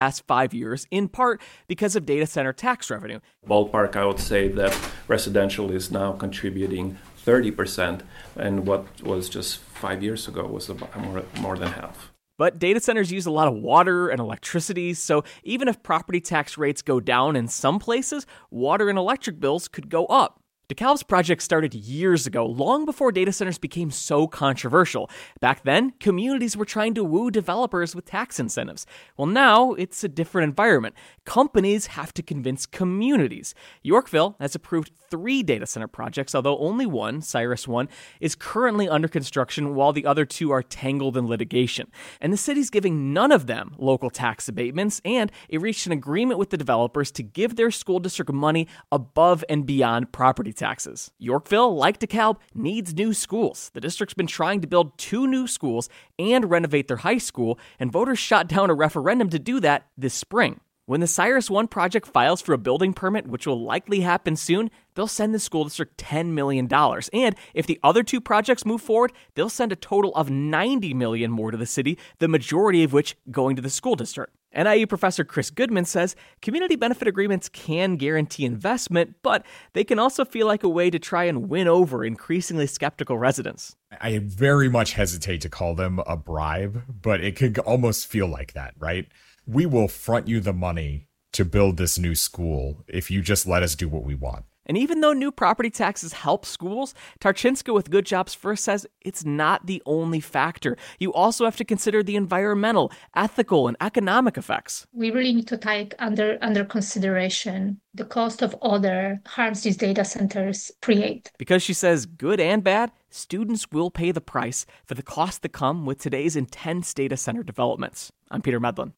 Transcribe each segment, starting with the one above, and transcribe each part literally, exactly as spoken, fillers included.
last five years, in part because of data center tax revenue. Ballpark, I would say that residential is now contributing thirty percent, and what was just five years ago was about more, more than half. But data centers use a lot of water and electricity, so even if property tax rates go down in some places, water and electric bills could go up. DeKalb's project started years ago, long before data centers became so controversial. Back then, communities were trying to woo developers with tax incentives. Well, now it's a different environment. Companies have to convince communities. Yorkville has approved three data center projects, although only one, Cyrus One, is currently under construction while the other two are tangled in litigation. And the city's giving none of them local tax abatements, and it reached an agreement with the developers to give their school district money above and beyond property taxes. Yorkville, like DeKalb, needs new schools. The district's been trying to build two new schools and renovate their high school, and voters shot down a referendum to do that this spring. When the Cyrus One project files for a building permit, which will likely happen soon, they'll send the school district ten million dollars. And if the other two projects move forward, they'll send a total of ninety million dollars more to the city, the majority of which going to the school district. N I U professor Chris Goodman says community benefit agreements can guarantee investment, but they can also feel like a way to try and win over increasingly skeptical residents. I very much hesitate to call them a bribe, but it could almost feel like that, right? We will front you the money to build this new school if you just let us do what we want. And even though new property taxes help schools, Tarchinska with Good Jobs First says it's not the only factor. You also have to consider the environmental, ethical, and economic effects. We really need to take under, under consideration the cost of other harms these data centers create. Because she says good and bad, students will pay the price for the costs that come with today's intense data center developments. I'm Peter Medlin.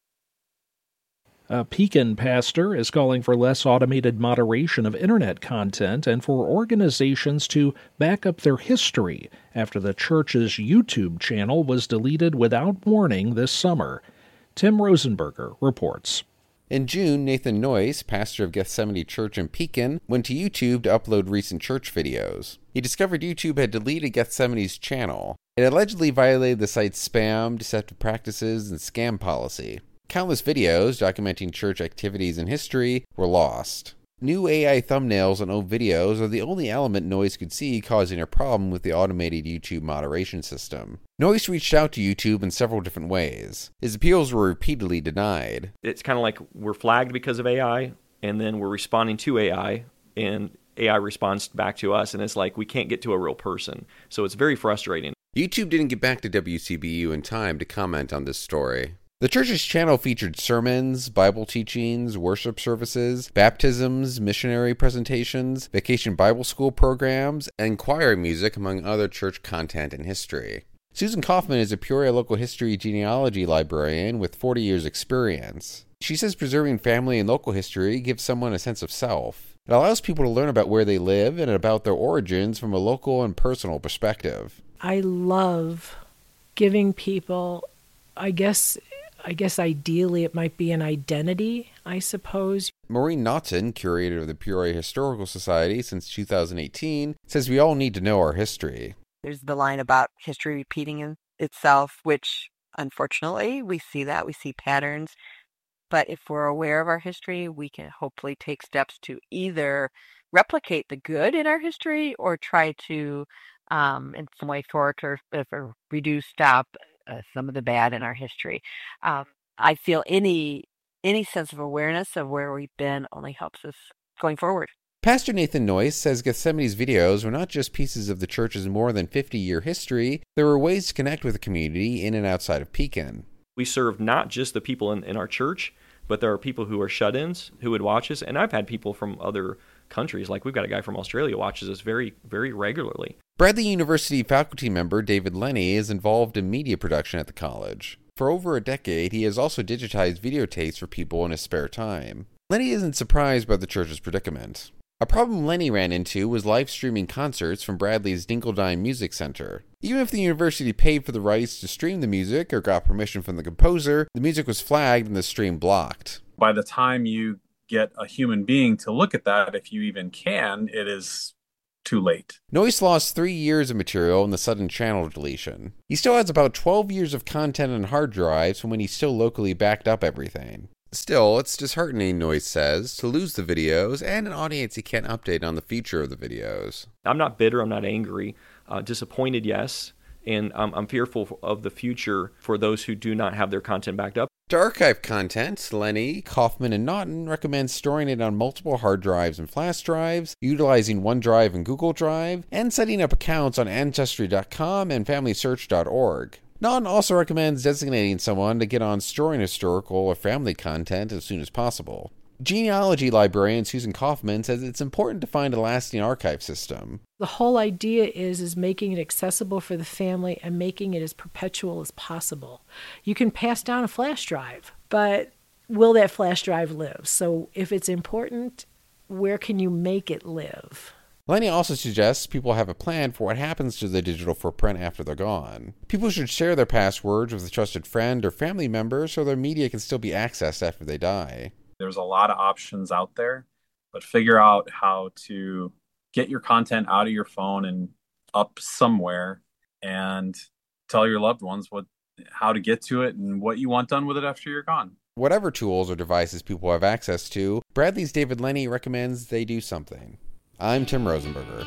A Pekin pastor is calling for less automated moderation of internet content and for organizations to back up their history after the church's YouTube channel was deleted without warning this summer. Tim Rosenberger reports. In June, Nathan Noyce, pastor of Gethsemane Church in Pekin, went to YouTube to upload recent church videos. He discovered YouTube had deleted Gethsemane's channel. It allegedly violated the site's spam, deceptive practices, and scam policy. Countless videos documenting church activities and history were lost. New A I thumbnails on old videos are the only element Noyce could see causing a problem with the automated YouTube moderation system. Noyce reached out to YouTube in several different ways. His appeals were repeatedly denied. It's kind of like we're flagged because of A I, and then we're responding to A I, and A I responds back to us, and it's like we can't get to a real person. So it's very frustrating. YouTube didn't get back to W C B U in time to comment on this story. The church's channel featured sermons, Bible teachings, worship services, baptisms, missionary presentations, vacation Bible school programs, and choir music, among other church content and history. Susan Kaufman is a Peoria local history genealogy librarian with forty years experience. She says preserving family and local history gives someone a sense of self. It allows people to learn about where they live and about their origins from a local and personal perspective. I love giving people, I guess... I guess ideally it might be an identity, I suppose. Maureen Naughton, curator of the Peoria Historical Society since two thousand eighteen, says we all need to know our history. There's the line about history repeating itself, which unfortunately we see that, we see patterns. But if we're aware of our history, we can hopefully take steps to either replicate the good in our history or try to, um, in some way, thwart or, or reduce, stop Uh, some of the bad in our history. Um, I feel any any sense of awareness of where we've been only helps us going forward. Pastor Nathan Noyce says Gethsemane's videos were not just pieces of the church's more than fifty-year history, there were ways to connect with the community in and outside of Pekin. We serve not just the people in, in our church, but there are people who are shut-ins who would watch us, and I've had people from other countries, like we've got a guy from Australia watches us very, very regularly. Bradley University faculty member David Lenny is involved in media production at the college. For over a decade, he has also digitized videotapes for people in his spare time. Lenny isn't surprised by the church's predicament. A problem Lenny ran into was live streaming concerts from Bradley's Dinkeldine Music Center. Even if the university paid for the rights to stream the music or got permission from the composer, the music was flagged and the stream blocked. By the time you get a human being to look at that, if you even can, it is too late. Noyce lost three years of material in the sudden channel deletion. He still has about twelve years of content on hard drives from when he still locally backed up everything. Still, it's disheartening, Noyce says, to lose the videos and an audience he can't update on the future of the videos. I'm not bitter, I'm not angry. Uh, disappointed, yes. And I'm, I'm fearful of the future for those who do not have their content backed up. To archive content, Lenny, Kaufman, and Naughton recommend storing it on multiple hard drives and flash drives, utilizing OneDrive and Google Drive, and setting up accounts on Ancestry dot com and Family Search dot org. Naughton also recommends designating someone to get on storing historical or family content as soon as possible. Genealogy librarian Susan Kaufman says it's important to find a lasting archive system. The whole idea is is making it accessible for the family and making it as perpetual as possible. You can pass down a flash drive, but will that flash drive live? So if it's important, where can you make it live? Lenny also suggests people have a plan for what happens to the digital footprint after they're gone. People should share their passwords with a trusted friend or family member so their media can still be accessed after they die. There's a lot of options out there, but figure out how to get your content out of your phone and up somewhere, and tell your loved ones what how to get to it and what you want done with it after you're gone. Whatever tools or devices people have access to, Bradley's David Lenny recommends they do something. I'm Tim Rosenberger.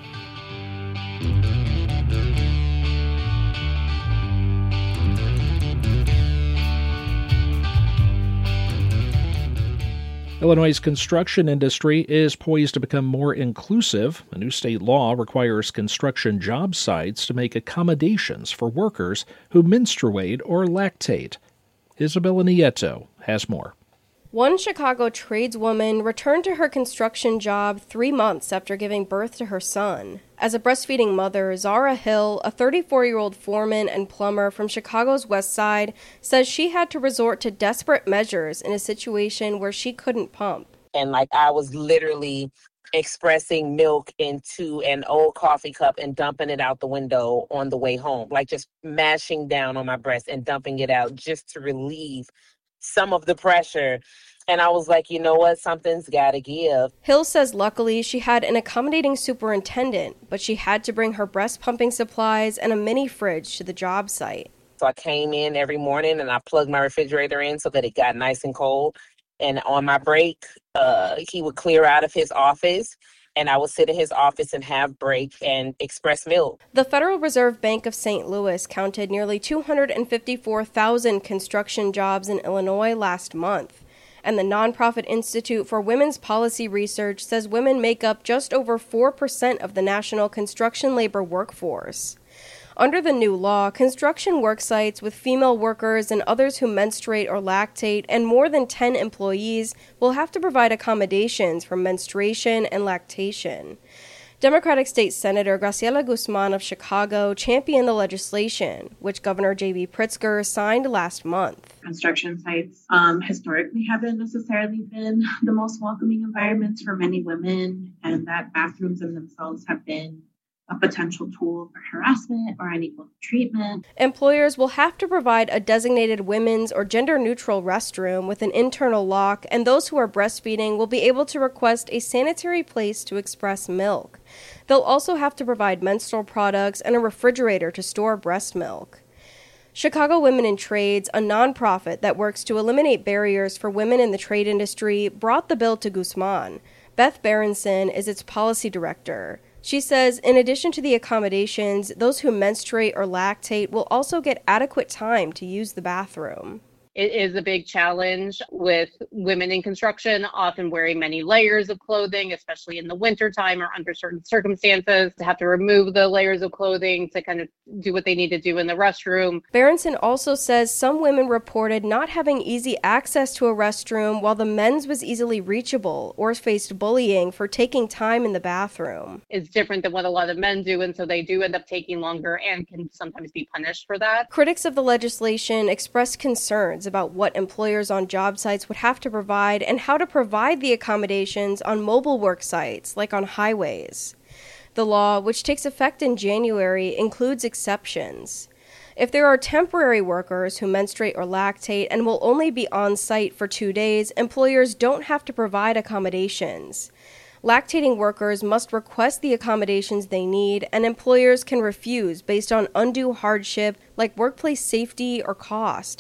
Illinois' construction industry is poised to become more inclusive. A new state law requires construction job sites to make accommodations for workers who menstruate or lactate. Isabella Nieto has more. One Chicago tradeswoman returned to her construction job three months after giving birth to her son. As a breastfeeding mother, Zara Hill, a thirty-four-year-old foreman and plumber from Chicago's West Side, says she had to resort to desperate measures in a situation where she couldn't pump. And like I was literally expressing milk into an old coffee cup and dumping it out the window on the way home, like just mashing down on my breast and dumping it out just to relieve some of the pressure. And I was like, you know what, something's got to give. Hill says luckily she had an accommodating superintendent, but she had to bring her breast pumping supplies and a mini fridge to the job site. So I came in every morning and I plugged my refrigerator in so that it got nice and cold. And on my break, uh, he would clear out of his office, and I would sit in his office and have break and express milk. The Federal Reserve Bank of Saint Louis counted nearly two hundred fifty-four thousand construction jobs in Illinois last month. And the nonprofit Institute for Women's Policy Research says women make up just over four percent of the national construction labor workforce. Under the new law, construction work sites with female workers and others who menstruate or lactate and more than ten employees will have to provide accommodations for menstruation and lactation. Democratic State Senator Graciela Guzman of Chicago championed the legislation, which Governor J B Pritzker signed last month. Construction sites um, historically haven't necessarily been the most welcoming environments for many women, and that bathrooms in themselves have been a potential tool for harassment or unequal treatment. Employers will have to provide a designated women's or gender-neutral restroom with an internal lock, and those who are breastfeeding will be able to request a sanitary place to express milk. They'll also have to provide menstrual products and a refrigerator to store breast milk. Chicago Women in Trades, a nonprofit that works to eliminate barriers for women in the trade industry, brought the bill to Guzman. Beth Berenson is its policy director. She says, in addition to the accommodations, those who menstruate or lactate will also get adequate time to use the bathroom. It is a big challenge with women in construction, often wearing many layers of clothing, especially in the wintertime or under certain circumstances, to have to remove the layers of clothing to kind of do what they need to do in the restroom. Berenson also says some women reported not having easy access to a restroom while the men's was easily reachable or faced bullying for taking time in the bathroom. It's different than what a lot of men do, and so they do end up taking longer and can sometimes be punished for that. Critics of the legislation expressed concerns about what employers on job sites would have to provide and how to provide the accommodations on mobile work sites, like on highways. The law, which takes effect in January, includes exceptions. If there are temporary workers who menstruate or lactate and will only be on site for two days, employers don't have to provide accommodations. Lactating workers must request the accommodations they need, and employers can refuse based on undue hardship like workplace safety or cost.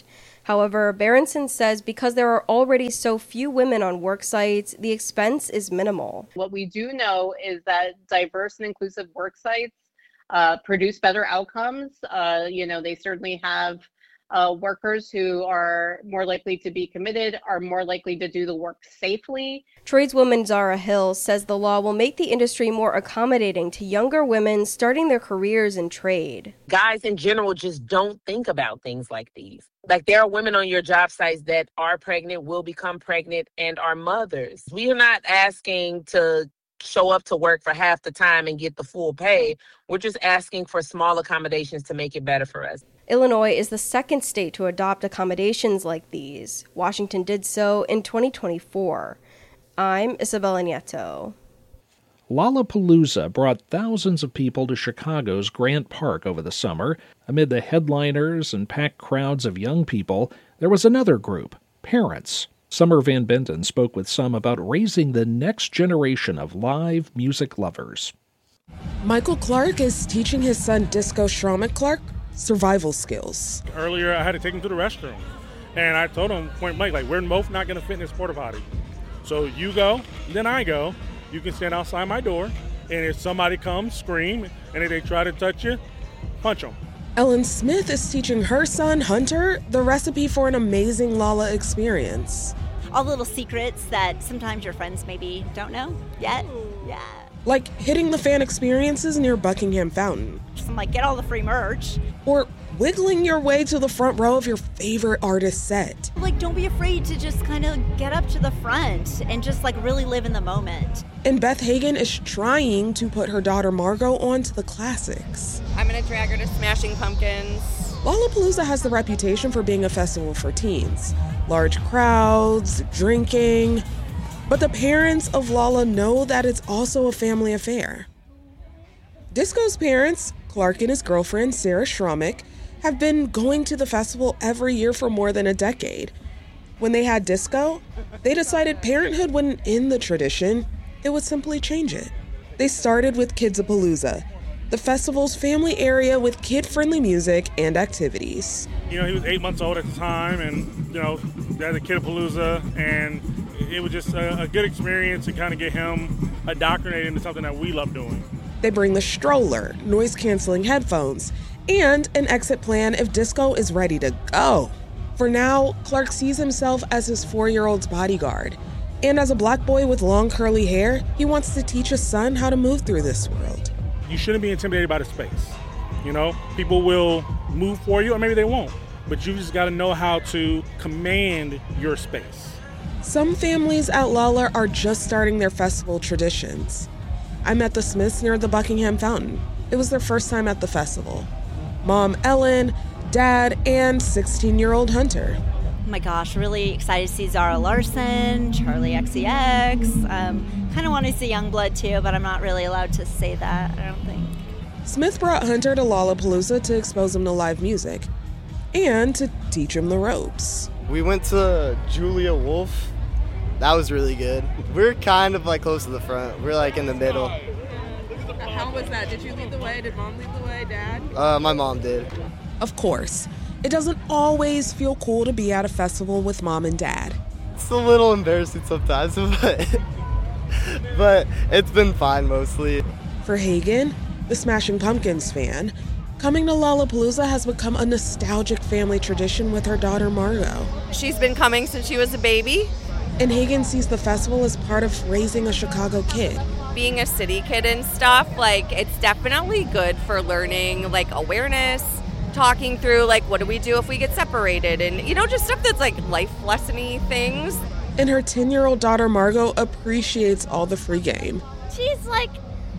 However, Berenson says because there are already so few women on work sites, the expense is minimal. What we do know is that diverse and inclusive work sites uh, produce better outcomes. Uh, you know, they certainly have uh, workers who are more likely to be committed, are more likely to do the work safely. Tradeswoman Zara Hill says the law will make the industry more accommodating to younger women starting their careers in trade. Guys in general just don't think about things like these. Like, there are women on your job sites that are pregnant, will become pregnant, and are mothers. We are not asking to show up to work for half the time and get the full pay. We're just asking for small accommodations to make it better for us. Illinois is the second state to adopt accommodations like these. Washington did so in twenty twenty-four. I'm Isabella Nieto. Lollapalooza brought thousands of people to Chicago's Grant Park over the summer. Amid the headliners and packed crowds of young people, there was another group, parents. Summer Van Benden spoke with some about raising the next generation of live music lovers. Michael Clark is teaching his son Disco Schromick Clark survival skills. Earlier, I had to take him to the restroom, and I told him point blank, like, we're both not going to fit in this porta potty. So you go, then I go. You can stand outside my door, and if somebody comes, scream, and if they try to touch you, punch them. Ellen Smith is teaching her son, Hunter, the recipe for an amazing Lolla experience. All the little secrets that sometimes your friends maybe don't know yet. Yeah. Like hitting the fan experiences near Buckingham Fountain. Just like, get all the free merch. Or wiggling your way to the front row of your favorite artist's set. Like, don't be afraid to just kind of get up to the front and just like really live in the moment. And Beth Hagen is trying to put her daughter Margot onto the classics. I'm gonna drag her to Smashing Pumpkins. Lollapalooza has the reputation for being a festival for teens. Large crowds, drinking. But the parents of Lolla know that it's also a family affair. Disco's parents, Clark and his girlfriend, Sarah Schromick, have been going to the festival every year for more than a decade. When they had Disco, they decided parenthood wouldn't end the tradition, it would simply change it. They started with Kidsapalooza, the festival's family area with kid-friendly music and activities. You know, he was eight months old at the time, and, you know, they had the Kidsapalooza, and it was just a, a good experience to kind of get him indoctrinated into something that we love doing. They bring the stroller, noise-canceling headphones, and an exit plan if Disco is ready to go. For now, Clark sees himself as his four-year-old's bodyguard. And as a black boy with long curly hair, he wants to teach his son how to move through this world. You shouldn't be intimidated by the space. You know, people will move for you, or maybe they won't. But you just got to know how to command your space. Some families at Lolla are just starting their festival traditions. I met the Smiths near the Buckingham Fountain. It was their first time at the festival. Mom Ellen, Dad, and sixteen-year-old Hunter. Oh my gosh, really excited to see Zara Larsson, Charlie X C X. Um, kind of want to see Youngblood too, but I'm not really allowed to say that, I don't think. Smith brought Hunter to Lollapalooza to expose him to live music and to teach him the ropes. We went to Julia Wolf. That was really good. We're kind of like close to the front. We're like in the middle. How was that? Did you lead the way? Did Mom lead the way, Dad? Uh, my mom did. Of course. It doesn't always feel cool to be at a festival with Mom and Dad. It's a little embarrassing sometimes, but, but it's been fine mostly. For Hagen, the Smashing Pumpkins fan, coming to Lollapalooza has become a nostalgic family tradition with her daughter Margot. She's been coming since she was a baby. And Hagen sees the festival as part of raising a Chicago kid. Being a city kid and stuff, like, it's definitely good for learning, like, awareness, talking through, like, what do we do if we get separated? And, you know, just stuff that's, like, life lesson-y things. And her ten-year-old daughter Margot appreciates all the free game. She's, like,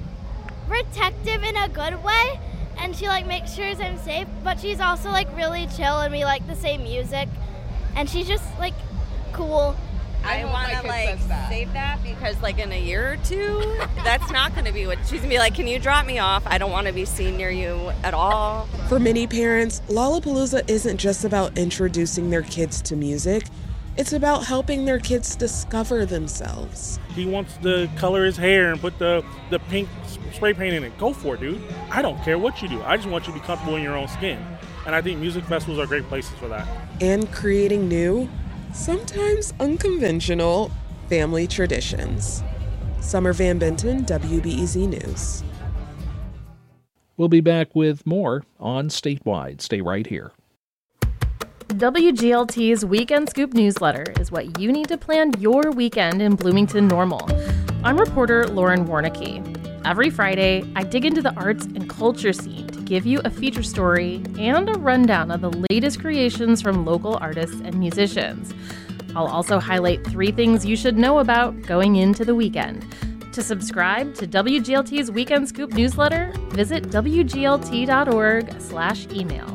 protective in a good way, and she, like, makes sure I'm safe, but she's also, like, really chill, and we like the same music, and she's just, like, cool. I, I want to, like, that. save that because, like, in a year or two, that's not going to be what she's going to be like, can you drop me off? I don't want to be seen near you at all. For many parents, Lollapalooza isn't just about introducing their kids to music. It's about helping their kids discover themselves. He wants to color his hair and put the, the pink spray paint in it. Go for it, dude. I don't care what you do. I just want you to be comfortable in your own skin. And I think music festivals are great places for that. And creating new, sometimes unconventional, family traditions. Summer Van Benton, W B E Z News. We'll be back with more on Statewide. Stay right here. W G L T's Weekend Scoop newsletter is what you need to plan your weekend in Bloomington Normal. I'm reporter Lauren Warnicki. Every Friday, I dig into the arts and culture scene to give you a feature story and a rundown of the latest creations from local artists and musicians. I'll also highlight three things you should know about going into the weekend. To subscribe to W G L T's Weekend Scoop newsletter, visit W G L T dot org slash email.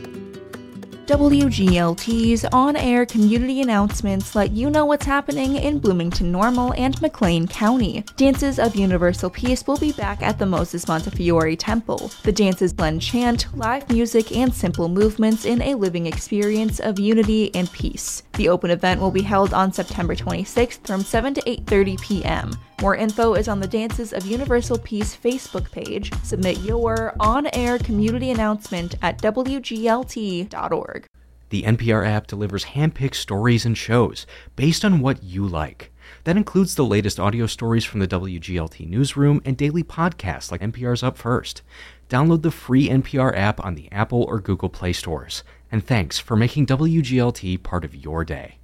W G L T's on-air community announcements let you know what's happening in Bloomington Normal and McLean County. Dances of Universal Peace will be back at the Moses Montefiore Temple. The dances blend chant, live music, and simple movements in a living experience of unity and peace. The open event will be held on September twenty-sixth from seven to eight thirty p.m. More info is on the Dances of Universal Peace Facebook page. Submit your on-air community announcement at W G L T dot org. The N P R app delivers hand-picked stories and shows based on what you like. That includes the latest audio stories from the W G L T newsroom and daily podcasts like N P R's Up First. Download the free N P R app on the Apple or Google Play stores. And thanks for making W G L T part of your day.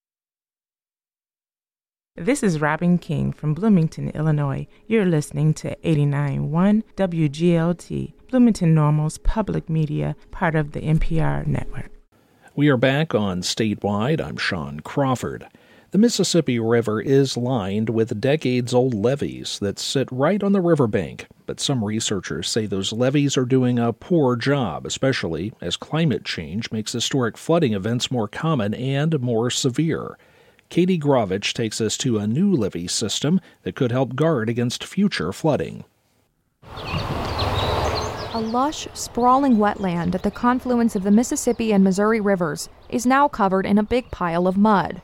This is Robin King from Bloomington, Illinois. You're listening to eighty-nine point one W G L T, Bloomington Normal's public media, part of the N P R network. We are back on Statewide. I'm Sean Crawford. The Mississippi River is lined with decades-old levees that sit right on the riverbank, but some researchers say those levees are doing a poor job, especially as climate change makes historic flooding events more common and more severe. Katie Grovich takes us to a new levee system that could help guard against future flooding. A lush, sprawling wetland at the confluence of the Mississippi and Missouri rivers is now covered in a big pile of mud.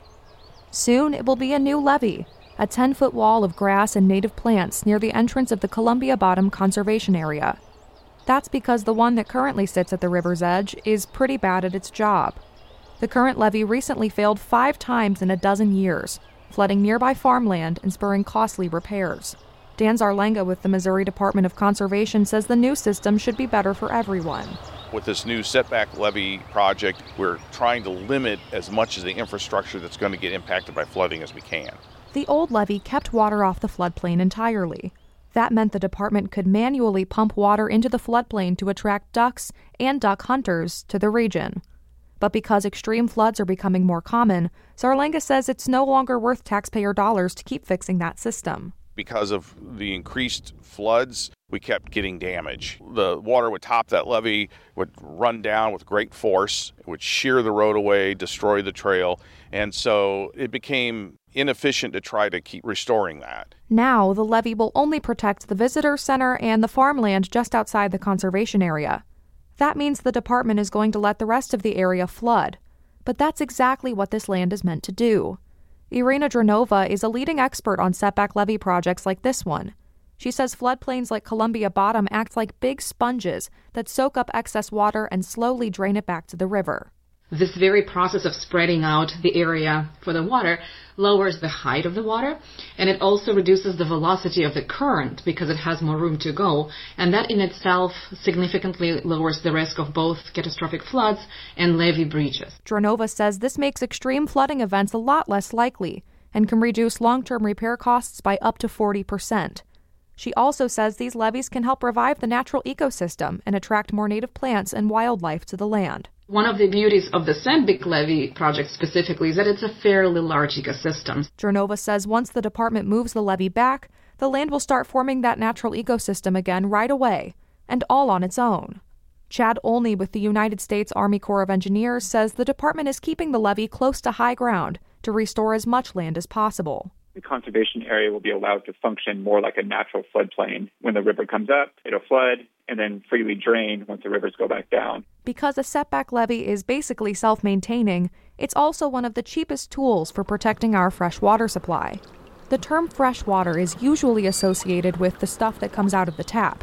Soon it will be a new levee, a ten-foot wall of grass and native plants near the entrance of the Columbia Bottom Conservation Area. That's because the one that currently sits at the river's edge is pretty bad at its job. The current levee recently failed five times in a dozen years, flooding nearby farmland and spurring costly repairs. Dan Zarlenga with the Missouri Department of Conservation says the new system should be better for everyone. With this new setback levee project, we're trying to limit as much of the infrastructure that's going to get impacted by flooding as we can. The old levee kept water off the floodplain entirely. That meant the department could manually pump water into the floodplain to attract ducks and duck hunters to the region. But because extreme floods are becoming more common, Zarlenga says it's no longer worth taxpayer dollars to keep fixing that system. Because of the increased floods, we kept getting damage. The water would top that levee, would run down with great force, it would shear the road away, destroy the trail, and so it became inefficient to try to keep restoring that. Now, the levee will only protect the visitor center and the farmland just outside the conservation area. That means the department is going to let the rest of the area flood. But that's exactly what this land is meant to do. Irina Dranova is a leading expert on setback levee projects like this one. She says floodplains like Columbia Bottom act like big sponges that soak up excess water and slowly drain it back to the river. This very process of spreading out the area for the water lowers the height of the water, and it also reduces the velocity of the current because it has more room to go, and that in itself significantly lowers the risk of both catastrophic floods and levee breaches. Dranova says this makes extreme flooding events a lot less likely and can reduce long-term repair costs by up to forty percent. She also says these levees can help revive the natural ecosystem and attract more native plants and wildlife to the land. One of the beauties of the Sandbig Levee project specifically is that it's a fairly large ecosystem. Dranova says once the department moves the levee back, the land will start forming that natural ecosystem again right away, and all on its own. Chad Olney with the United States Army Corps of Engineers says the department is keeping the levee close to high ground to restore as much land as possible. The conservation area will be allowed to function more like a natural floodplain. When the river comes up, it'll flood and then freely drain once the rivers go back down. Because a setback levee is basically self-maintaining, it's also one of the cheapest tools for protecting our fresh water supply. The term fresh water is usually associated with the stuff that comes out of the tap.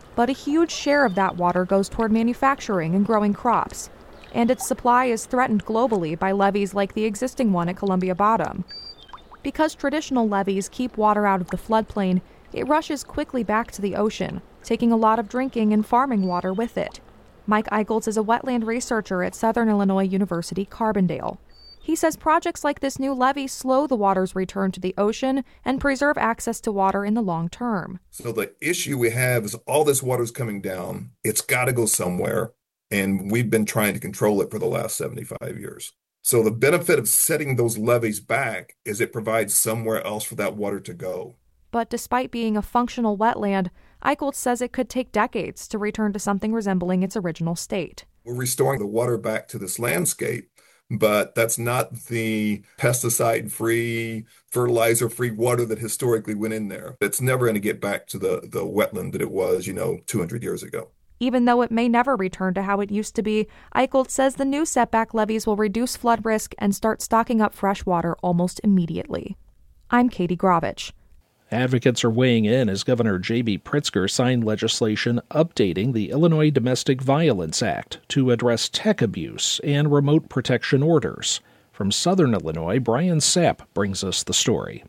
But a huge share of that water goes toward manufacturing and growing crops, and its supply is threatened globally by levees like the existing one at Columbia Bottom. Because traditional levees keep water out of the floodplain, it rushes quickly back to the ocean, taking a lot of drinking and farming water with it. Mike Eicholtz is a wetland researcher at Southern Illinois University, Carbondale. He says projects like this new levee slow the water's return to the ocean and preserve access to water in the long term. So the issue we have is all this water's coming down. It's got to go somewhere, and we've been trying to control it for the last seventy-five years. So the benefit of setting those levees back is it provides somewhere else for that water to go. But despite being a functional wetland, Eicholtz says it could take decades to return to something resembling its original state. We're restoring the water back to this landscape, but that's not the pesticide-free, fertilizer-free water that historically went in there. It's never going to get back to the, the wetland that it was, you know, two hundred years ago. Even though it may never return to how it used to be, Eicholtz says the new setback levees will reduce flood risk and start stocking up fresh water almost immediately. I'm Katie Gravich. Advocates are weighing in as Governor J B Pritzker signed legislation updating the Illinois Domestic Violence Act to address tech abuse and remote protection orders. From Southern Illinois, Brian Sapp brings us the story.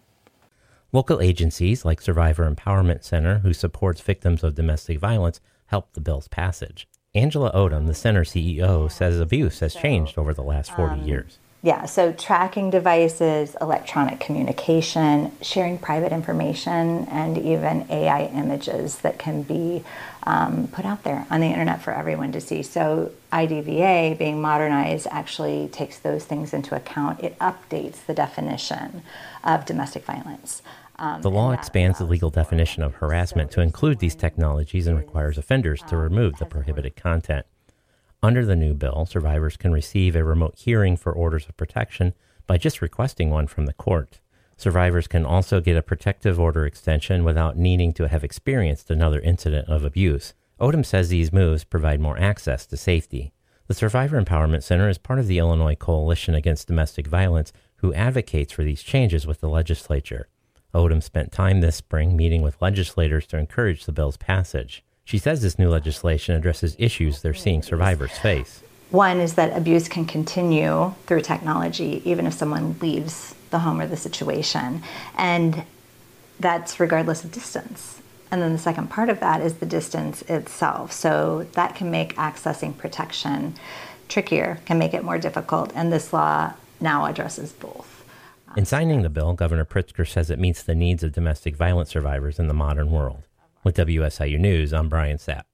Local agencies like Survivor Empowerment Center, who supports victims of domestic violence, helped the bill's passage. Angela Odom, the center C E O, says abuse has changed over the last forty um, years. Yeah, so tracking devices, electronic communication, sharing private information, and even A I images that can be um, put out there on the internet for everyone to see. So I D V A, being modernized, actually takes those things into account. It updates the definition of domestic violence. Um, the law expands the legal definition of harassment to include these technologies and requires offenders to remove the prohibited content. Under the new bill, survivors can receive a remote hearing for orders of protection by just requesting one from the court. Survivors can also get a protective order extension without needing to have experienced another incident of abuse. Odom says these moves provide more access to safety. The Survivor Empowerment Center is part of the Illinois Coalition Against Domestic Violence, who advocates for these changes with the legislature. Odom spent time this spring meeting with legislators to encourage the bill's passage. She says this new legislation addresses issues they're seeing survivors face. One is that abuse can continue through technology, even if someone leaves the home or the situation, and that's regardless of distance. And then the second part of that is the distance itself. So that can make accessing protection trickier, can make it more difficult, and this law now addresses both. In signing the bill, Governor Pritzker says it meets the needs of domestic violence survivors in the modern world. With W S I U News, I'm Brian Sapp.